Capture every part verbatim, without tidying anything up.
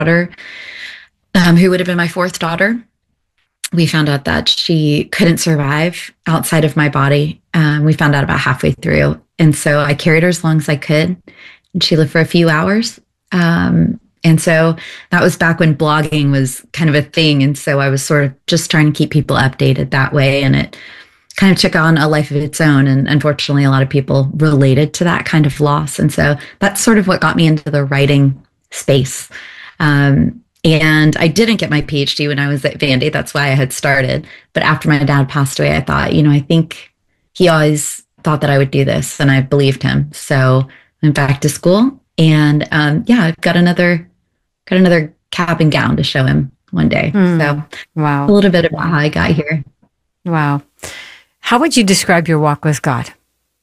daughter, um, who would have been my fourth daughter. We found out that she couldn't survive outside of my body. Um, we found out about halfway through. And so I carried her as long as I could. And she lived for a few hours. Um, and so that was back when blogging was kind of a thing. And so I was sort of just trying to keep people updated that way. And it kind of took on a life of its own. And unfortunately, a lot of people related to that kind of loss. And so that's sort of what got me into the writing space. Um, And I didn't get my PhD when I was at Vandy. That's why I had started. But after my dad passed away, I thought, you know, I think he always thought that I would do this, and I believed him. So I went back to school, and um, yeah, I've got another got another cap and gown to show him one day. Hmm. So Wow, a little bit about how I got here. wow. How would you describe your walk with God?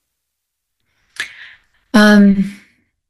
Um,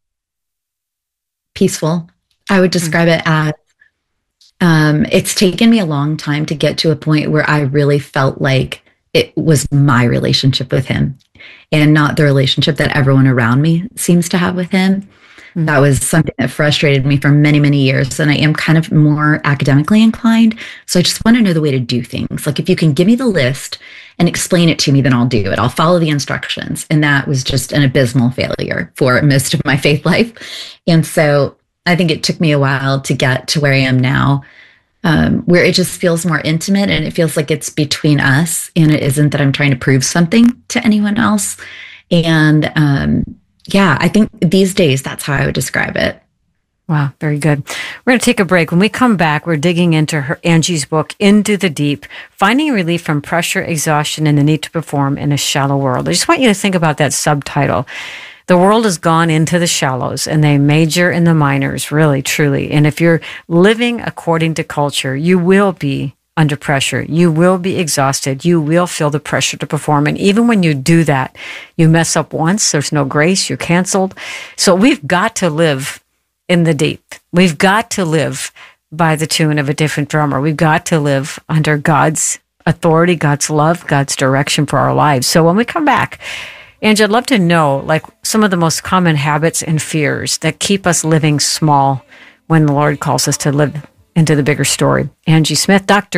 peaceful. I would describe it as Um, it's taken me a long time to get to a point where I really felt like it was my relationship with him and not the relationship that everyone around me seems to have with him. Mm-hmm. That was something that frustrated me for many, many years. And I am kind of more academically inclined. So I just want to know the way to do things. Like, if you can give me the list and explain it to me, then I'll do it. I'll follow the instructions. And that was just an abysmal failure for most of my faith life. And so I think it took me a while to get to where I am now, um, where it just feels more intimate and it feels like it's between us, and it isn't that I'm trying to prove something to anyone else. And um, yeah, I think these days that's how I would describe it. Wow, very good. We're going to take a break. When we come back, we're digging into her Angie's book, Into the Deep, Finding Relief from Pressure, Exhaustion, and the Need to Perform in a Shallow World. I just want you to think about that subtitle. The world has gone into the shallows, and they major in the minors, really, truly. And if you're living according to culture, you will be under pressure. You will be exhausted. You will feel the pressure to perform. And even when you do that, you mess up once, there's no grace, you're canceled. So we've got to live in the deep. We've got to live by the tune of a different drummer. We've got to live under God's authority, God's love, God's direction for our lives. So when we come back, Angie, I'd love to know, like, some of the most common habits and fears that keep us living small when the Lord calls us to live into the bigger story. Angie Smith, Doctor